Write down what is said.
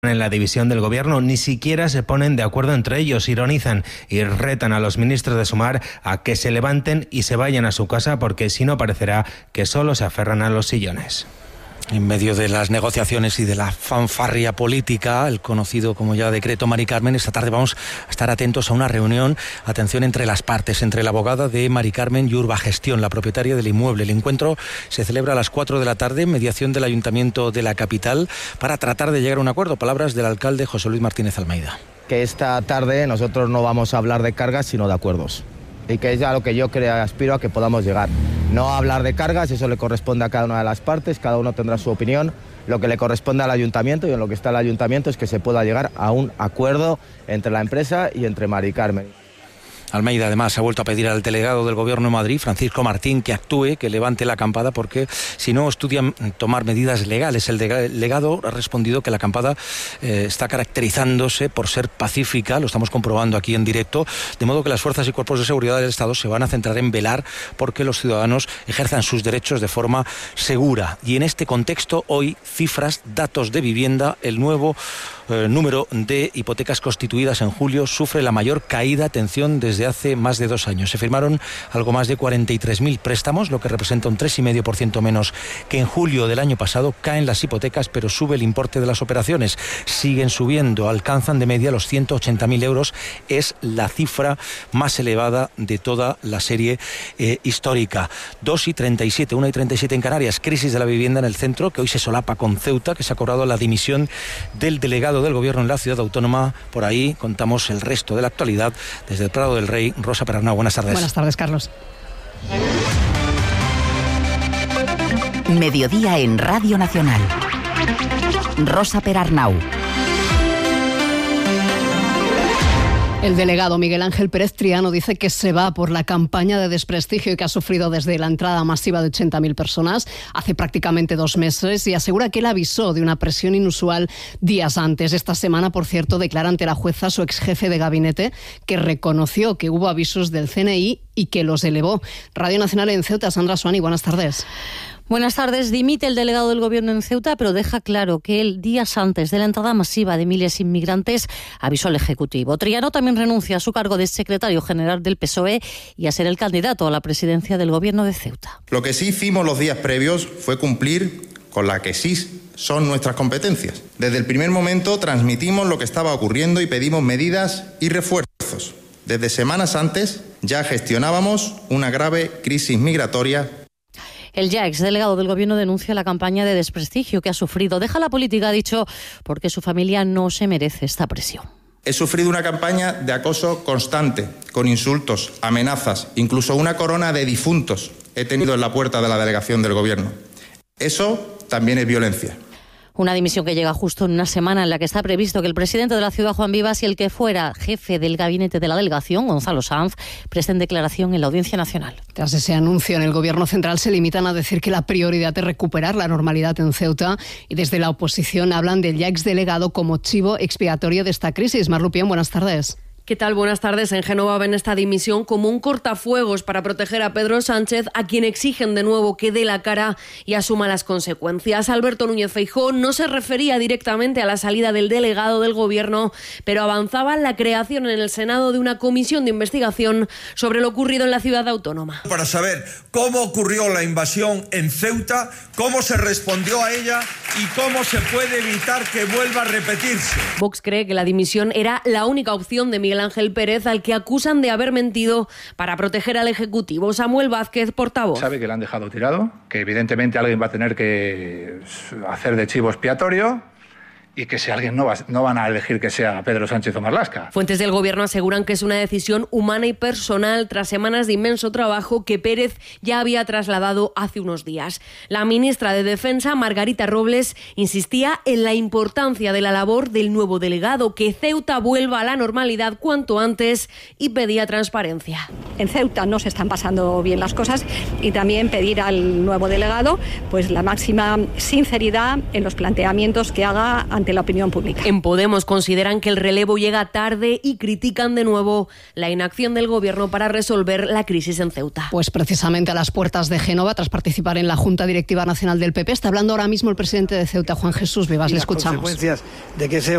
en la división del gobierno, ni siquiera se ponen de acuerdo entre ellos, ironizan y retan a los ministros de Sumar a que se levanten y se vayan a su casa, porque si no parecerá que solo se aferran a los sillones. En medio de las negociaciones y de la fanfarria política, el conocido como ya decreto Mari Carmen, esta tarde vamos a estar atentos a una reunión, atención, entre las partes, entre la abogada de Mari Carmen y Urbagestión, la propietaria del inmueble. El encuentro se celebra a las 4 de la tarde, mediación del Ayuntamiento de la capital, para tratar de llegar a un acuerdo. Palabras del alcalde José Luis Martínez Almeida. Que esta tarde nosotros no vamos a hablar de cargas, sino de acuerdos. Y que es a lo que yo aspiro a que podamos llegar. No hablar de cargas, eso le corresponde a cada una de las partes, cada uno tendrá su opinión. Lo que le corresponde al ayuntamiento y en lo que está el ayuntamiento es que se pueda llegar a un acuerdo entre la empresa y entre Mari Carmen. Almeida además ha vuelto a pedir al delegado del Gobierno de Madrid, Francisco Martín, que actúe, que levante la acampada, porque si no estudian tomar medidas legales. El delegado ha respondido que la acampada está caracterizándose por ser pacífica, lo estamos comprobando aquí en directo, de modo que las fuerzas y cuerpos de seguridad del Estado se van a centrar en velar porque los ciudadanos ejerzan sus derechos de forma segura. Y en este contexto, hoy, cifras, datos de vivienda, el nuevo número de hipotecas constituidas en julio sufre la mayor caída, atención, desde hace más de 2 años. Se firmaron algo más de 43.000 préstamos, lo que representa un 3,5% menos que en julio del año pasado. Caen las hipotecas, pero sube el importe de las operaciones. Siguen subiendo, alcanzan de media los 180.000 euros. Es la cifra más elevada de toda la serie histórica. 2,37, 1,37 en Canarias. Crisis de la vivienda en el centro, que hoy se solapa con Ceuta, que se ha cobrado la dimisión del delegado del Gobierno en la ciudad autónoma. Por ahí contamos el resto de la actualidad desde el Prado del Rey. Rosa Perarnau, buenas tardes. Buenas tardes, Carlos. Mediodía en Radio Nacional. Rosa Perarnau. El delegado Miguel Ángel Pérez Triano dice que se va por la campaña de desprestigio que ha sufrido desde la entrada masiva de 80.000 personas hace prácticamente 2 meses, y asegura que él avisó de una presión inusual días antes. Esta semana, por cierto, declara ante la jueza su exjefe de gabinete, que reconoció que hubo avisos del CNI y que los elevó. Radio Nacional en Ceuta, Sandra Suani, buenas tardes. Buenas tardes. Dimite el delegado del Gobierno en Ceuta, pero deja claro que él, días antes de la entrada masiva de miles de inmigrantes, avisó al Ejecutivo. Triano también renuncia a su cargo de secretario general del PSOE y a ser el candidato a la presidencia del Gobierno de Ceuta. Lo que sí hicimos los días previos fue cumplir con la que sí son nuestras competencias. Desde el primer momento transmitimos lo que estaba ocurriendo y pedimos medidas y refuerzos. Desde semanas antes ya gestionábamos una grave crisis migratoria. El ya exdelegado del Gobierno denuncia la campaña de desprestigio que ha sufrido. Deja la política, ha dicho, porque su familia no se merece esta presión. He sufrido una campaña de acoso constante, con insultos, amenazas, incluso una corona de difuntos he tenido en la puerta de la delegación del Gobierno. Eso también es violencia. Una dimisión que llega justo en una semana en la que está previsto que el presidente de la ciudad, Juan Vivas, y el que fuera jefe del gabinete de la delegación, Gonzalo Sanz, presten declaración en la Audiencia Nacional. Tras ese anuncio, en el Gobierno central se limitan a decir que la prioridad es recuperar la normalidad en Ceuta, y desde la oposición hablan del ya exdelegado como chivo expiatorio de esta crisis. Mar Lupión, buenas tardes. ¿Qué tal? Buenas tardes. En Génova ven esta dimisión como un cortafuegos para proteger a Pedro Sánchez, a quien exigen de nuevo que dé la cara y asuma las consecuencias. Alberto Núñez Feijóo no se refería directamente a la salida del delegado del Gobierno, pero avanzaba la creación en el Senado de una comisión de investigación sobre lo ocurrido en la ciudad autónoma. Para saber cómo ocurrió la invasión en Ceuta, cómo se respondió a ella y cómo se puede evitar que vuelva a repetirse. Vox cree que la dimisión era la única opción de Miguel Ángel Pérez, al que acusan de haber mentido para proteger al Ejecutivo. Samuel Vázquez, portavoz. Sabe que le han dejado tirado, que evidentemente alguien va a tener que hacer de chivo expiatorio, y que si alguien no van a elegir que sea Pedro Sánchez o Marlaska. Fuentes del Gobierno aseguran que es una decisión humana y personal tras semanas de inmenso trabajo que Pérez ya había trasladado hace unos días. La ministra de Defensa, Margarita Robles, insistía en la importancia de la labor del nuevo delegado, que Ceuta vuelva a la normalidad cuanto antes, y pedía transparencia. En Ceuta no se están pasando bien las cosas, y también pedir al nuevo delegado pues la máxima sinceridad en los planteamientos que haga ante la opinión pública. En Podemos consideran que el relevo llega tarde y critican de nuevo la inacción del Gobierno para resolver la crisis en Ceuta. Pues precisamente a las puertas de Génova, tras participar en la Junta Directiva Nacional del PP, está hablando ahora mismo el presidente de Ceuta, Juan Jesús Vivas. Le escuchamos. Las consecuencias de que ese